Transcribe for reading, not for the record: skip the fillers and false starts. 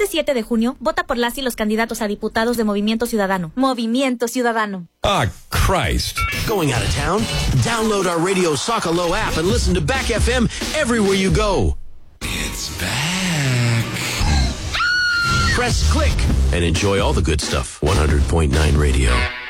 Este 7 de junio, vota por las y los candidatos a diputados de Movimiento Ciudadano. Movimiento Ciudadano. Ah, Christ. Going out of town? Download our Radio Socalo app and listen to Back FM everywhere you go. It's back. Press click and enjoy all the good stuff. 100.9 Radio.